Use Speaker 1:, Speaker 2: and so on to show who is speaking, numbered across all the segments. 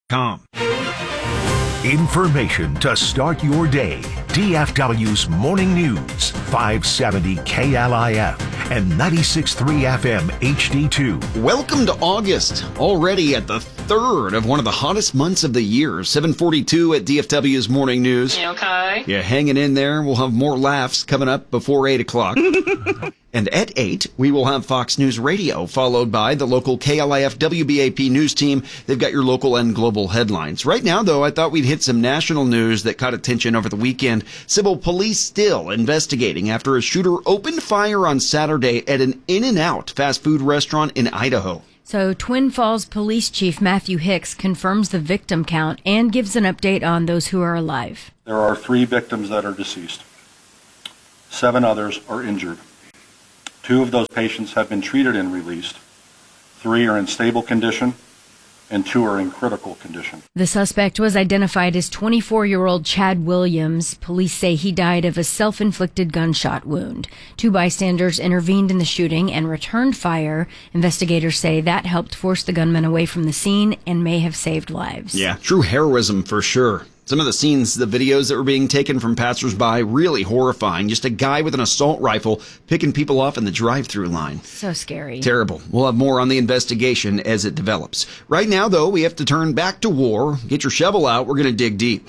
Speaker 1: Information to start your day. DFW's Morning News, 570 KLIF and 96.3 FM HD2.
Speaker 2: Welcome to August, already at the third of one of the hottest months of the year. 7:42 at DFW's Morning News.
Speaker 3: You okay?
Speaker 2: Yeah, hanging in there. We'll have more laughs coming up before 8 o'clock. And at 8, we will have Fox News Radio, followed by the local KLIF WBAP news team. They've got your local and global headlines. Right now, though, I thought we'd hit some national news that caught attention over the weekend. Civil police still investigating after a shooter opened fire on Saturday at an In-N-Out fast food restaurant in Idaho.
Speaker 4: So Twin Falls Police Chief Matthew Hicks confirms the victim count and gives an update on those who are alive.
Speaker 5: There are 3 victims that are deceased. 7 others are injured. 2 of those patients have been treated and released. 3 are in stable condition, and 2 are in critical condition.
Speaker 4: The suspect was identified as 24-year-old Chad Williams. Police say he died of a self-inflicted gunshot wound. 2 bystanders intervened in the shooting and returned fire. Investigators say that helped force the gunman away from the scene and may have saved lives.
Speaker 2: Yeah, true heroism for sure. Some of the scenes, the videos that were being taken from passersby, really horrifying. Just a guy with an assault rifle picking people off in the drive-through line.
Speaker 4: So scary.
Speaker 2: Terrible. We'll have more on the investigation as it develops. Right now, though, we have to turn back to war. Get your shovel out. We're going to dig deep.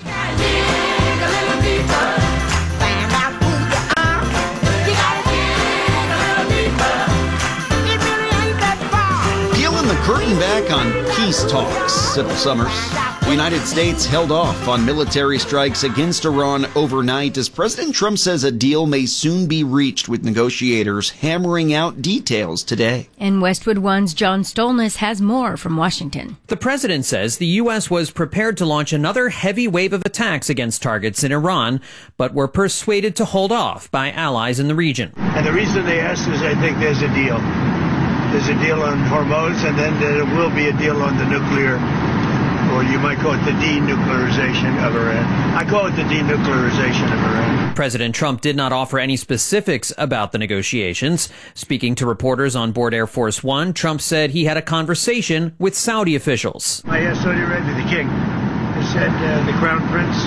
Speaker 2: Peeling the curtain back on peace talks, Sybil Summers. The United States held off on military strikes against Iran overnight as President Trump says a deal may soon be reached, with negotiators hammering out details today.
Speaker 4: And Westwood One's John Stolnis has more from Washington.
Speaker 6: The president says the U.S. was prepared to launch another heavy wave of attacks against targets in Iran, but were persuaded to hold off by allies in the region.
Speaker 7: And the reason they asked is I think there's a deal. There's a deal on Hormuz, and then there will be a deal on the nuclear, or you might call it the denuclearization of Iran. I call it the denuclearization of Iran.
Speaker 6: President Trump did not offer any specifics about the negotiations. Speaking to reporters on board Air Force One, Trump said he had a conversation with Saudi officials.
Speaker 7: I asked Saudi Arabia, the king, I said, the crown prince,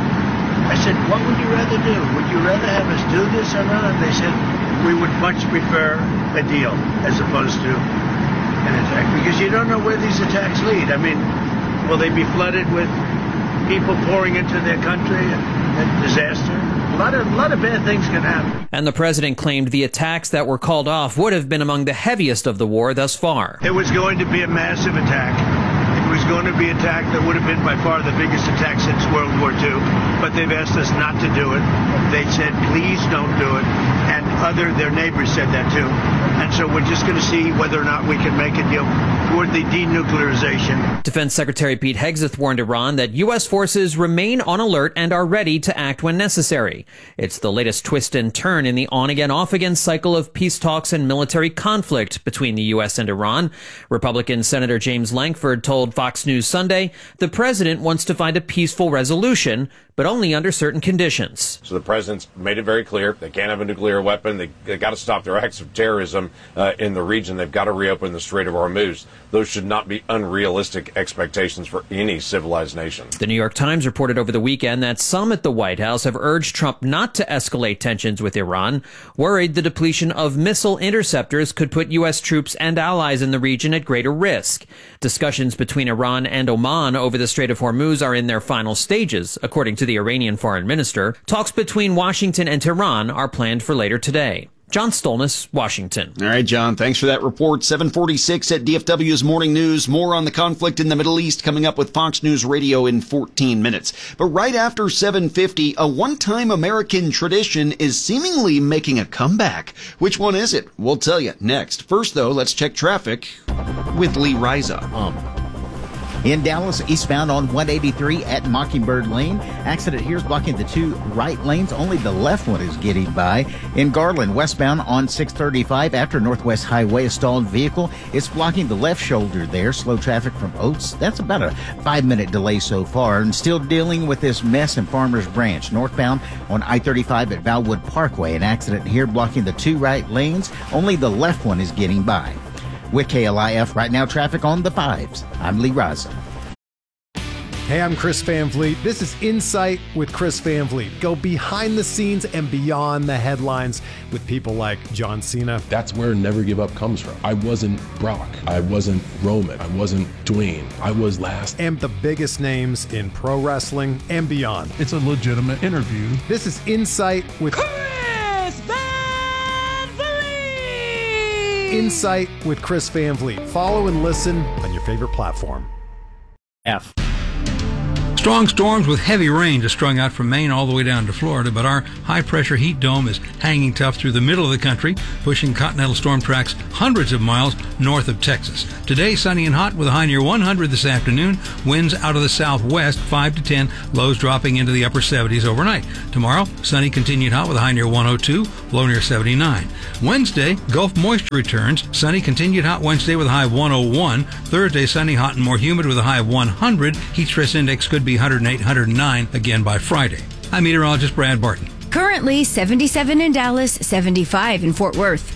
Speaker 7: I said, what would you rather do? Would you rather have us do this or not? And they said, we would much prefer a deal as opposed to an attack, because you don't know where these attacks lead. I mean, will they be flooded with people pouring into their country and disaster? A lot of bad things can happen.
Speaker 6: And the president claimed the attacks that were called off would have been among the heaviest of the war thus far.
Speaker 7: It was going to be a massive attack. It was going to be an attack that would have been by far the biggest attack since World War II. But they've asked us not to do it. They said, please don't do it. And their neighbors said that too. And so we're just going to see whether or not we can make a deal toward the denuclearization.
Speaker 6: Defense Secretary Pete Hegseth warned Iran that U.S. forces remain on alert and are ready to act when necessary. It's the latest twist and turn in the on-again, off-again cycle of peace talks and military conflict between the U.S. and Iran. Republican Senator James Lankford told Fox News Sunday the president wants to find a peaceful resolution, but only under certain conditions.
Speaker 8: So the president's made it very clear they can't have a nuclear weapon. They got to stop their acts of terrorism in the region. They've got to reopen the Strait of Hormuz. Those should not be unrealistic expectations for any civilized nation.
Speaker 6: The New York Times reported over the weekend that some at the White House have urged Trump not to escalate tensions with Iran, worried the depletion of missile interceptors could put U.S. troops and allies in the region at greater risk. Discussions between Iran and Oman over the Strait of Hormuz are in their final stages, according to the Iranian foreign minister. Talks between Washington and Tehran are planned for later today. John Stolnis, Washington.
Speaker 2: All right, John, thanks for that report. 7:46 at DFW's Morning News. More on the conflict in the Middle East coming up with Fox News Radio in 14 minutes. But right after 7:50, a one-time American tradition is seemingly making a comeback. Which one is it? We'll tell you next. First, though, let's check traffic with Lee Riza.
Speaker 9: In Dallas, eastbound on 183 at Mockingbird Lane. Accident here is blocking the 2 right lanes. Only the left one is getting by. In Garland, westbound on 635 after Northwest Highway, a stalled vehicle. It's blocking the left shoulder there. Slow traffic from Oates. That's about a 5-minute delay so far. And still dealing with this mess in Farmers Branch. Northbound on I-35 at Valwood Parkway. An accident here blocking the 2 right lanes. Only the left one is getting by. With KLIF, right now traffic on the 5s. I'm Lee Raza.
Speaker 3: Hey, I'm Chris Van Vliet. This is Insight with Chris Van Vliet. Go behind the scenes and beyond the headlines with people like John Cena.
Speaker 10: That's where Never Give Up comes from. I wasn't Brock. I wasn't Roman. I wasn't Dwayne. I was last.
Speaker 3: And the biggest names in pro wrestling and beyond.
Speaker 11: It's a legitimate interview.
Speaker 3: This is Insight with
Speaker 12: Chris Van Vliet.
Speaker 3: Insight with Chris Van Vliet. Follow and listen on your favorite platform.
Speaker 13: F. Strong storms with heavy rain are strung out from Maine all the way down to Florida, but our high-pressure heat dome is hanging tough through the middle of the country, pushing continental storm tracks hundreds of miles north of Texas. Today, sunny and hot with a high near 100 this afternoon. Winds out of the southwest, 5 to 10, lows dropping into the upper 70s overnight. Tomorrow, sunny continued hot with a high near 102, low near 79. Wednesday, Gulf moisture returns. Sunny continued hot Wednesday with a high of 101. Thursday, sunny, hot, and more humid with a high of 100. Heat stress index could be 108, 109 again by Friday. I'm meteorologist Brad Barton.
Speaker 4: Currently 77 in Dallas, 75 in Fort Worth.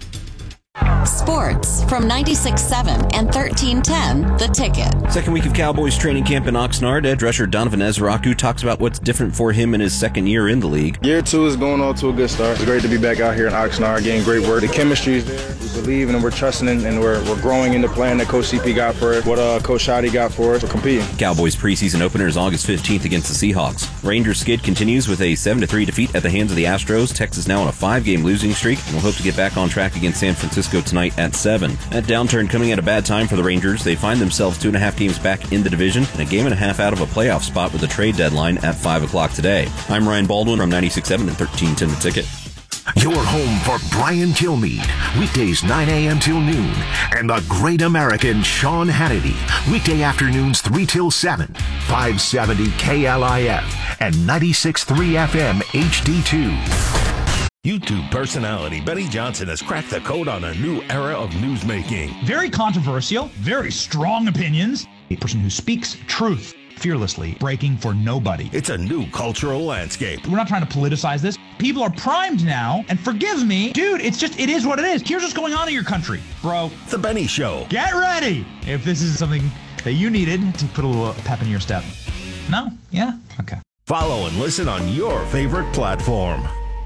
Speaker 14: Sports from 96.7 and 1310, The Ticket.
Speaker 15: Second week of Cowboys training camp in Oxnard. Edge rusher Donovan Ezraku talks about what's different for him in his second year in the league.
Speaker 16: Year 2 is going on to a good start. It's great to be back out here in Oxnard, getting great work. The chemistry is there. We believe and we're trusting and we're growing in the plan that Coach CP got for us, what Coach Shotty got for us. We're competing.
Speaker 15: Cowboys preseason opener is August 15th against the Seahawks. Rangers skid continues with a 7-3 defeat at the hands of the Astros. Texas now on a 5-game losing streak and will hope to get back on track against San Francisco tonight at 7. That downturn coming at a bad time for the Rangers. They find themselves 2.5 games back in the division and a game and a half out of a playoff spot with the trade deadline at 5 o'clock today. I'm Ryan Baldwin from 96.7 and 1310 The Ticket.
Speaker 1: Your home for Brian Kilmeade, weekdays 9 a.m. till noon, and the great American Sean Hannity, weekday afternoons 3 till 7, 570 KLIF and 96.3 FM HD2.
Speaker 17: YouTube personality Benny Johnson has cracked the code on a new era of newsmaking.
Speaker 18: Very controversial, very strong opinions. A person who speaks truth fearlessly, breaking for nobody.
Speaker 17: It's a new cultural landscape.
Speaker 18: We're not trying to politicize this. People are primed now, and forgive me, dude, it is what it is. Here's what's going on in your country, bro.
Speaker 17: The Benny Show.
Speaker 18: Get ready if this is something that you needed to put a little pep in your step. No? Yeah? Okay.
Speaker 17: Follow and listen on your favorite platform.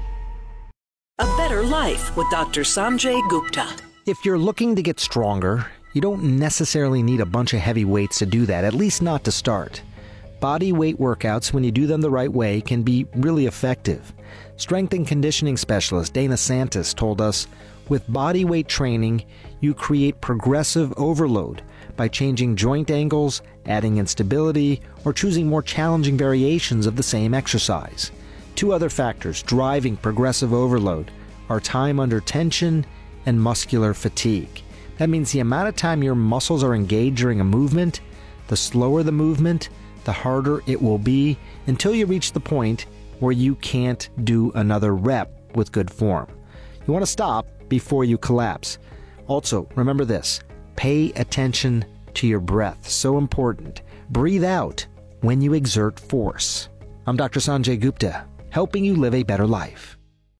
Speaker 19: A Better Life with Dr. Sanjay Gupta.
Speaker 20: If you're looking to get stronger, you don't necessarily need a bunch of heavy weights to do that, at least not to start. Body weight workouts, when you do them the right way, can be really effective. Strength and conditioning specialist Dana Santis told us, with body weight training, you create progressive overload by changing joint angles, adding instability, or choosing more challenging variations of the same exercise. 2 other factors driving progressive overload are time under tension and muscular fatigue. That means the amount of time your muscles are engaged during a movement, the slower the movement, the harder it will be until you reach the point where you can't do another rep with good form. You want to stop before you collapse. Also, remember this, pay attention to your breath. So important. Breathe out when you exert force. I'm Dr. Sanjay Gupta, helping you live a better life.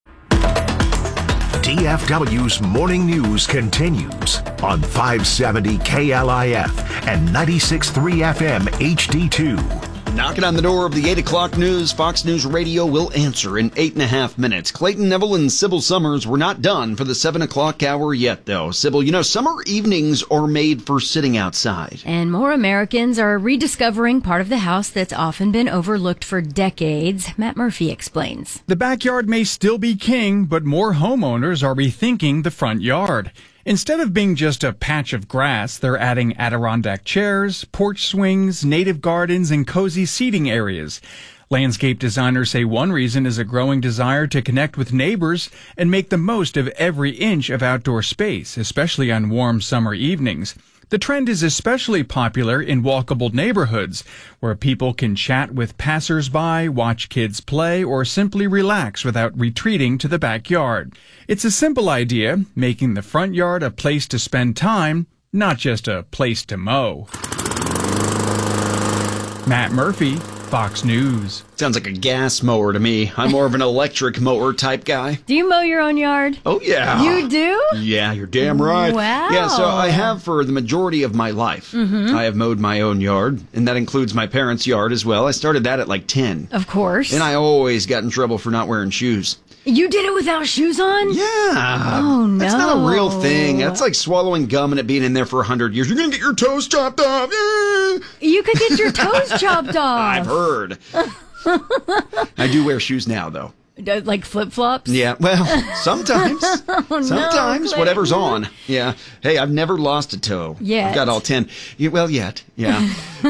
Speaker 1: DFW's Morning News continues on 570 KLIF and 96.3 FM HD2.
Speaker 2: Knocking on the door of the 8 o'clock news, Fox News Radio will answer in 8.5 minutes. Clayton Neville and Sybil Summers were not done for the 7 o'clock hour yet, though. Sybil, summer evenings are made for sitting outside.
Speaker 4: And more Americans are rediscovering part of the house that's often been overlooked for decades. Matt Murphy explains.
Speaker 21: The backyard may still be king, but more homeowners are rethinking the front yard. Instead of being just a patch of grass, they're adding Adirondack chairs, porch swings, native gardens, and cozy seating areas. Landscape designers say one reason is a growing desire to connect with neighbors and make the most of every inch of outdoor space, especially on warm summer evenings. The trend is especially popular in walkable neighborhoods, where people can chat with passers-by, watch kids play, or simply relax without retreating to the backyard. It's a simple idea, making the front yard a place to spend time, not just a place to mow. Matt Murphy, Fox News.
Speaker 2: Sounds like a gas mower to me. I'm more of an electric mower type guy.
Speaker 4: Do you mow your own yard?
Speaker 2: Oh, yeah.
Speaker 4: You do?
Speaker 2: Yeah, you're damn right.
Speaker 4: Wow.
Speaker 2: Yeah, so I have for the majority of my life.
Speaker 4: Mm-hmm.
Speaker 2: I have mowed my own yard, and that includes my parents' yard as well. I started that at like 10.
Speaker 4: Of course.
Speaker 2: And I always got in trouble for not wearing shoes.
Speaker 4: You did it without shoes on?
Speaker 2: Yeah.
Speaker 4: Oh, no.
Speaker 2: That's not a real thing. That's like swallowing gum and it being in there for 100 years. You're going to get your toes chopped off.
Speaker 4: You could get your toes chopped off.
Speaker 2: I've heard. I do wear shoes now, though.
Speaker 4: Like flip-flops?
Speaker 2: Yeah, well, sometimes. Sometimes,
Speaker 4: no,
Speaker 2: whatever's on. Yeah. Hey, I've never lost a toe.
Speaker 4: Yet.
Speaker 2: I've got all 10. Well, yet, yeah.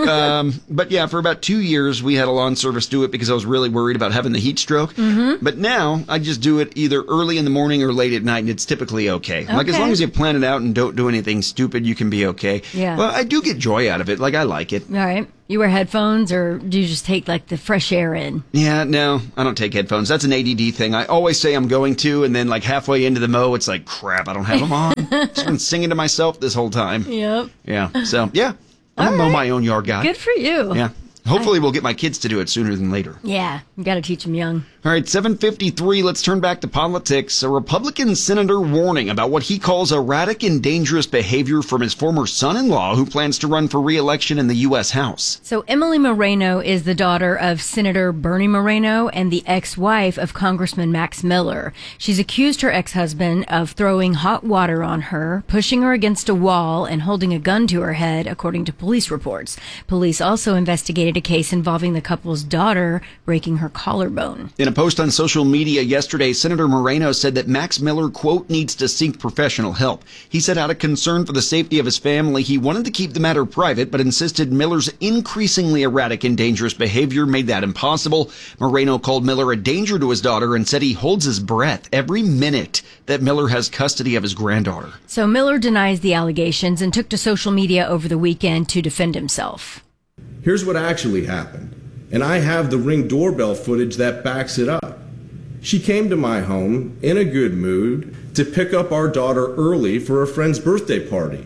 Speaker 2: But yeah, for about 2 years, we had a lawn service do it because I was really worried about having the heat stroke.
Speaker 4: Mm-hmm.
Speaker 2: But now, I just do it either early in the morning or late at night, and it's typically okay. Like, as long as you plan it out and don't do anything stupid, you can be okay.
Speaker 4: Yeah.
Speaker 2: Well, I do get joy out of it. Like, I like it.
Speaker 4: All right. You wear headphones, or do you just take, like, the fresh air in?
Speaker 2: Yeah, no, I don't take headphones. That's an ADD thing. I always say I'm going to, and then, like, halfway into the mow, it's like, crap, I don't have them on. Just been singing to myself this whole time.
Speaker 4: Yep.
Speaker 2: Yeah, so, yeah, I'm a mow my own yard guy.
Speaker 4: Good for you.
Speaker 2: Yeah. Hopefully we'll get my kids to do it sooner than later.
Speaker 4: Yeah, you got to teach them young.
Speaker 2: All right, 7:53. Let's turn back to politics. A Republican senator warning about what he calls erratic and dangerous behavior from his former son-in-law who plans to run for re-election in the U.S. House.
Speaker 4: So Emily Moreno is the daughter of Senator Bernie Moreno and the ex-wife of Congressman Max Miller. She's accused her ex-husband of throwing hot water on her, pushing her against a wall, and holding a gun to her head, according to police reports. Police also investigated a case involving the couple's daughter breaking her collarbone.
Speaker 2: In a post on social media yesterday, Senator Moreno said that Max Miller, quote, needs to seek professional help. He said out of concern for the safety of his family, he wanted to keep the matter private, but insisted Miller's increasingly erratic and dangerous behavior made that impossible. Moreno called Miller a danger to his daughter and said he holds his breath every minute that Miller has custody of his granddaughter.
Speaker 4: So Miller denies the allegations and took to social media over the weekend to defend himself.
Speaker 11: Here's what actually happened. And I have the Ring doorbell footage that backs it up. She came to my home in a good mood to pick up our daughter early for a friend's birthday party.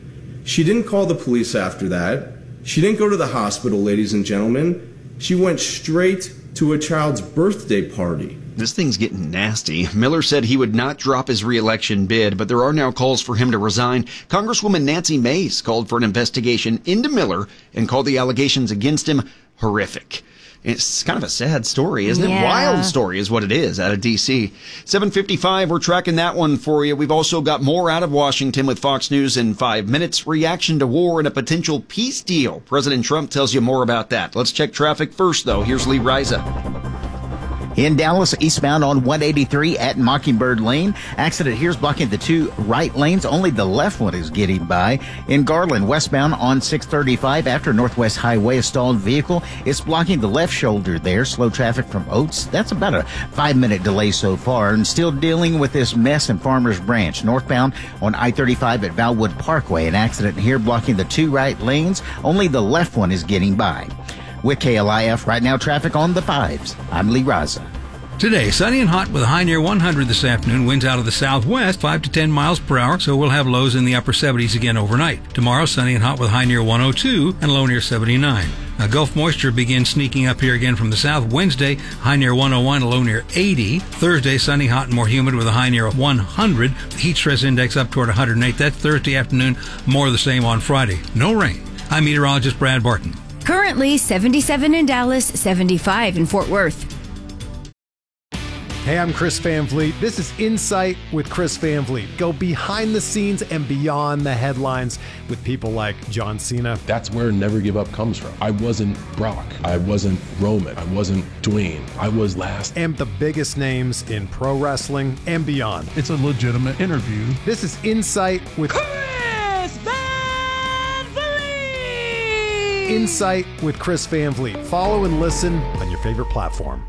Speaker 11: She didn't call the police after that. She didn't go to the hospital, ladies and gentlemen. She went straight to a child's birthday party.
Speaker 2: This thing's getting nasty. Miller said he would not drop his re-election bid, but there are now calls for him to resign. Congresswoman Nancy Mace called for an investigation into Miller and called the allegations against him horrific. It's kind of a sad story, isn't it? Wild story is what it is out of D.C. 7:55, we're tracking that one for you. We've also got more out of Washington with Fox News in 5 minutes. Reaction to war and a potential peace deal. President Trump tells you more about that. Let's check traffic first, though. Here's Lee Riza.
Speaker 9: In Dallas, eastbound on 183 at Mockingbird Lane. Accident here's blocking the two right lanes. Only the left one is getting by. In Garland, westbound on 635 after Northwest Highway, a stalled vehicle is blocking the left shoulder there. Slow traffic from Oates. That's about a 5-minute delay so far. And still dealing with this mess in Farmers Branch. Northbound on I-35 at Valwood Parkway. An accident here blocking the two right lanes. Only the left one is getting by. With KLIF right now, traffic on the 5s. I'm Lee Raza.
Speaker 13: Today, sunny and hot with a high near 100 this afternoon. Winds out of the southwest, 5 to 10 miles per hour, so we'll have lows in the upper 70s again overnight. Tomorrow, sunny and hot with high near 102 and low near 79. Now, Gulf moisture begins sneaking up here again from the south. Wednesday, high near 101, a low near 80. Thursday, sunny, hot, and more humid with a high near 100. The heat stress index up toward 108. That's Thursday afternoon, more of the same on Friday. No rain. I'm meteorologist Brad Barton.
Speaker 4: Currently 77 in Dallas, 75 in Fort Worth.
Speaker 3: Hey, I'm Chris Van Vliet. This is Insight with Chris Van Vliet. Go behind the scenes and beyond the headlines with people like John Cena.
Speaker 10: That's where Never Give Up comes from. I wasn't Brock. I wasn't Roman. I wasn't Dwayne. I was last.
Speaker 3: And the biggest names in pro wrestling and beyond.
Speaker 22: It's a legitimate interview.
Speaker 3: This is Insight with
Speaker 12: Chris Van Vliet.
Speaker 3: Insight with Chris Van Vliet. Follow and listen on your favorite platform.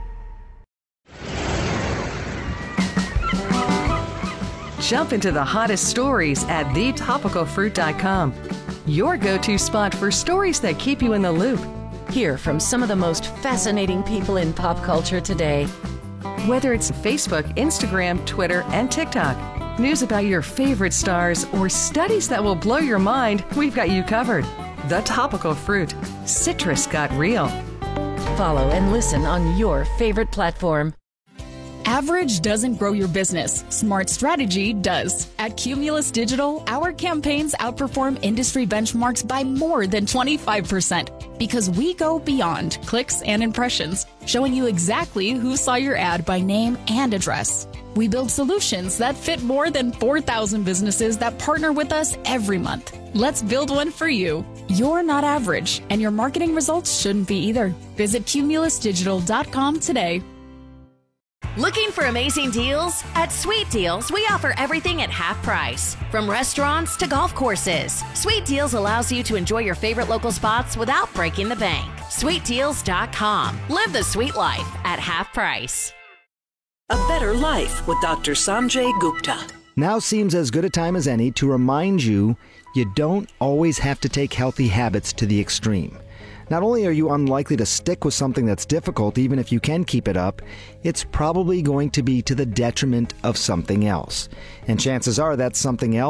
Speaker 23: Jump into the hottest stories at thetopicalfruit.com. Your go-to spot for stories that keep you in the loop.
Speaker 24: Hear from some of the most fascinating people in pop culture today.
Speaker 23: Whether it's Facebook, Instagram, Twitter, and TikTok, news about your favorite stars, or studies that will blow your mind, we've got you covered. The Topical Fruit. Citrus got real.
Speaker 24: follow and listen on your favorite platform.
Speaker 5: Average doesn't grow your business. Smart strategy does. At Cumulus Digital, our campaigns outperform industry benchmarks by more than 25% because we go beyond clicks and impressions, showing you exactly who saw your ad by name and address. We build solutions that fit more than 4,000 businesses that partner with us every month. Let's build one for you. You're not average, and your marketing results shouldn't be either. Visit cumulusdigital.com today.
Speaker 7: Looking for amazing deals? At Sweet Deals, we offer everything at half price. From restaurants to golf courses, Sweet Deals allows you to enjoy your favorite local spots without breaking the bank. SweetDeals.com. Live the sweet life at half price.
Speaker 19: A Better Life with Dr. Sanjay Gupta.
Speaker 20: Now seems as good a time as any to remind you don't always have to take healthy habits to the extreme. Not only are you unlikely to stick with something that's difficult, even if you can keep it up, it's probably going to be to the detriment of something else. And chances are that something else